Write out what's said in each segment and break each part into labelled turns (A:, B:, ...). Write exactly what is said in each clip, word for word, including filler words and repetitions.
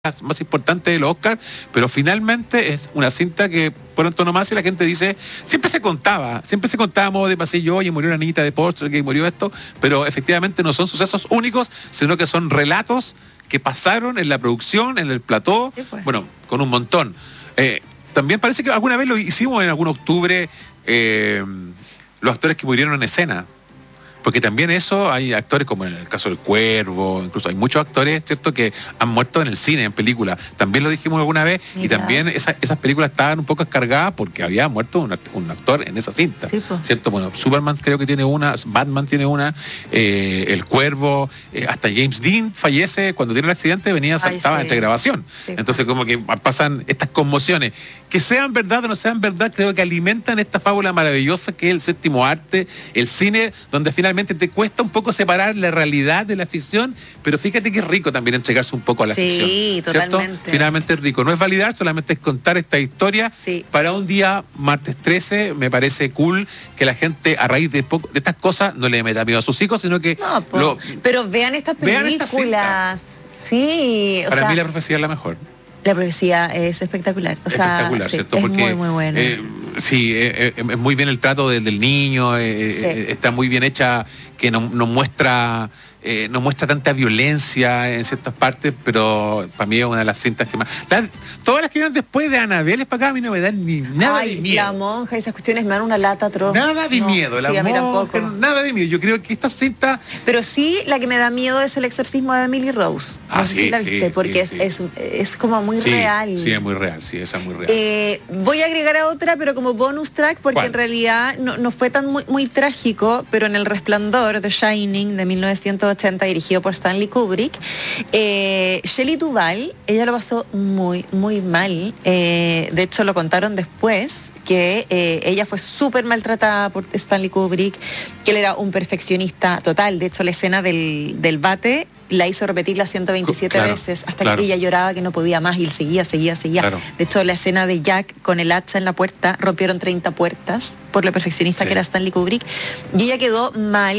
A: más importante del Oscar, pero finalmente es una cinta que por antonomasia la gente dice, siempre se contaba, siempre se contaba a modo de pasillo, oye, murió una niñita de postre, que murió esto, pero efectivamente no son sucesos únicos, sino que son relatos que pasaron en la producción, en el plató, sí, pues. Bueno, con un montón. Eh, también parece que alguna vez lo hicimos en algún octubre, eh, los actores que murieron en escena. Porque también eso, hay actores como en el caso del Cuervo, incluso hay muchos actores, ¿cierto?, que han muerto en el cine, en películas. También lo dijimos alguna vez. Mira. Y también esa, esas películas estaban un poco descargadas porque había muerto un, un actor en esa cinta, sí, ¿cierto? Bueno, Superman creo que tiene una, Batman tiene una, eh, el Cuervo, eh, hasta James Dean fallece cuando tiene el accidente, venía, saltaba sí. entre grabación. Sí, Entonces como que pasan estas conmociones. Que sean verdad o no sean verdad, creo que alimentan esta fábula maravillosa que es el séptimo arte, el cine, donde finalmente te cuesta un poco separar la realidad de la ficción, pero fíjate que es rico también entregarse un poco a la
B: sí,
A: ficción.
B: Sí, totalmente.
A: ¿Cierto? Finalmente es rico. No es validar, solamente es contar esta historia.
B: Sí.
A: Para un día, martes trece, me parece cool que la gente, a raíz de, poco, de estas cosas, no le meta miedo a sus hijos, sino que...
B: No, po, lo,
A: pero
B: vean estas películas.
A: Vean esta
B: sí. O
A: Para
B: sea,
A: mí la profecía es la mejor.
B: La profecía es espectacular. O sea,
A: espectacular,
B: sí,
A: ¿cierto?
B: Es
A: Porque,
B: muy, muy buena.
A: Eh, sí, es eh, eh, muy bien el trato del, del niño, eh, sí. eh, está muy bien hecha, que nos no muestra... Eh, no muestra tanta violencia en ciertas partes, pero para mí es una de las cintas que más... La, todas las que vienen después de Annabelle, para acá a mí no me dan ni nada
B: Ay,
A: de miedo.
B: La monja, esas cuestiones me dan una lata atroz.
A: Nada de
B: no,
A: miedo, la
B: sí, a mí
A: monja,
B: tampoco.
A: Nada de miedo. Yo creo que esta cinta...
B: Pero sí, la que me da miedo es El exorcismo de Emily Rose. No
A: ah,
B: sé
A: sí,
B: si la viste,
A: sí,
B: porque
A: sí,
B: es,
A: sí.
B: Es, es como muy
A: sí,
B: real.
A: Sí, es muy real, sí, esa es muy real.
B: Eh, voy a agregar a otra, pero como bonus track, porque
A: ¿cuál?
B: En realidad no, no fue tan muy, muy trágico, pero en El Resplandor, The Shining, de mil novecientos ochenta, dirigido por Stanley Kubrick, eh, Shelley Duvall, ella lo pasó muy, muy mal. Eh, de hecho, lo contaron después, que eh, ella fue súper maltratada por Stanley Kubrick, que él era un perfeccionista total. De hecho, la escena del, del bate la hizo repetirla ciento veintisiete
A: claro,
B: veces, hasta
A: claro.
B: que ella lloraba que no podía más, y él seguía, seguía, seguía.
A: Claro.
B: De hecho, la escena de Jack con el hacha en la puerta, rompieron treinta puertas por lo perfeccionista sí. que era Stanley Kubrick, y ella quedó mal,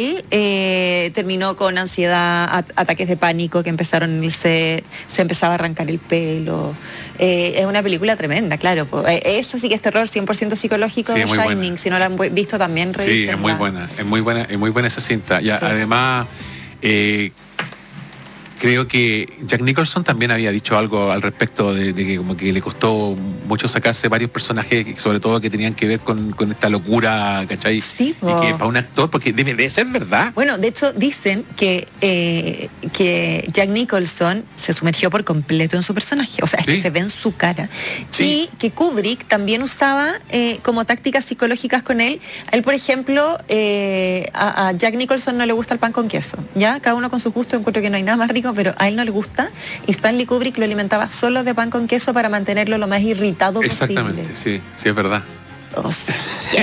B: eh, terminó con ansiedad, at ataques de pánico que empezaron en el set, se empezaba a arrancar el pelo. Eh, es una película tremenda, claro. Eh, eso sí que es terror cien por ciento psicológico,
A: sí,
B: de Shining. Buena. Si no la han visto también, revísenla.
A: Sí, es muy buena, es muy buena, es muy buena esa cinta. Y sí. además... Eh, creo que Jack Nicholson también había dicho algo al respecto de, de que como que le costó mucho sacarse varios personajes, sobre todo que tenían que ver con, con esta locura, ¿cachai?
B: Sí,
A: y que para un actor, porque debe de ser verdad.
B: Bueno, de hecho dicen que, eh, que Jack Nicholson se sumergió por completo en su personaje, o sea, es ¿sí? que se ve en su cara. Sí. Y que Kubrick también usaba eh, como tácticas psicológicas con él. A él, por ejemplo, eh, a, a Jack Nicholson no le gusta el pan con queso, ¿ya? Cada uno con su gusto, encuentro que no hay nada más rico, pero a él no le gusta, y Stanley Kubrick lo alimentaba solo de pan con queso para mantenerlo lo más irritado
A: Exactamente,
B: posible.
A: Exactamente, sí, sí es verdad.
B: O sea,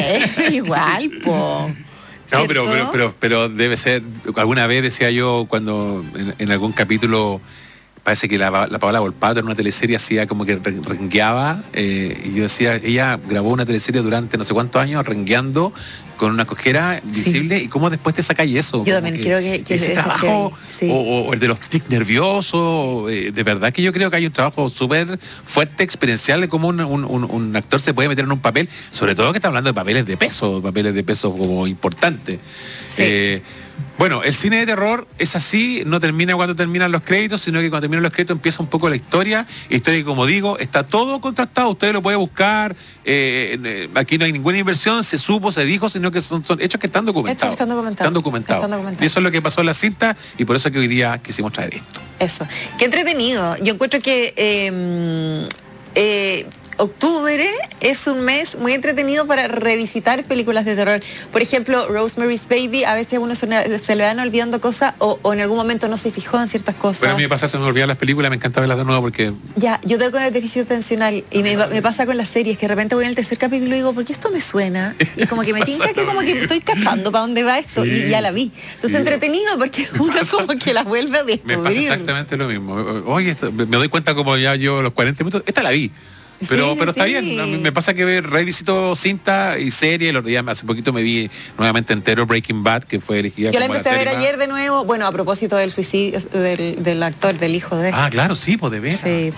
B: igual, po.
A: No, pero, pero, pero, pero debe ser, alguna vez decía yo cuando en, en algún capítulo, parece que la, la Paola Volpato en una teleserie hacía como que rengueaba, eh, y yo decía, ella grabó una teleserie durante no sé cuántos años rengueando con una cojera visible, sí. y cómo después te sacáis eso.
B: Yo también que creo que, que
A: ese trabajo, que sí. o, o el de los tics nerviosos, eh, de verdad que yo creo que hay un trabajo súper fuerte, experiencial, de cómo un, un, un, un actor se puede meter en un papel, sobre todo que está hablando de papeles de peso, papeles de peso como importantes.
B: Sí.
A: Eh, Bueno, el cine de terror es así, no termina cuando terminan los créditos, sino que cuando terminan los créditos empieza un poco la historia, historia que, como digo, está todo contrastado, usted lo puede buscar, eh, aquí no hay ninguna inversión, se supo, se dijo, sino que son, son hechos que están documentados.
B: Hechos que están documentados.
A: Están documentados.
B: Están documentados.
A: Y eso es lo que pasó en la cinta, y por eso que hoy día quisimos traer esto.
B: Eso. Qué entretenido. Yo encuentro que... Eh, eh, octubre es un mes muy entretenido para revisitar películas de terror. Por ejemplo, Rosemary's Baby, a veces a uno se, se le van olvidando cosas, o, o en algún momento no se fijó en ciertas cosas.
A: Bueno, a mí me pasa, se me olvidan las películas, me encanta verlas de nuevo porque...
B: Ya, yo tengo déficit atencional y me, me pasa con las series, que de repente voy en el tercer capítulo y digo, ¿por qué esto me suena? Y como que me tinca que como que estoy cachando para dónde va esto, sí, y ya la vi. Entonces, sí. entretenido, porque uno como que la vuelve a descubrir.
A: Me pasa exactamente lo mismo. Oye, esto, me doy cuenta como ya yo los cuarenta minutos, esta la vi. Pero,
B: Sí,
A: pero está
B: sí.
A: bien. A mí me pasa que revisito cinta y serie. El otro día, hace poquito me vi nuevamente entero Breaking Bad, que fue elegida
B: Yo la
A: como
B: empecé a ver
A: serie más-
B: ayer de nuevo, bueno, a propósito del suicidio del, del actor, del hijo de...
A: Ah, claro, sí, pues de veras.
B: Sí.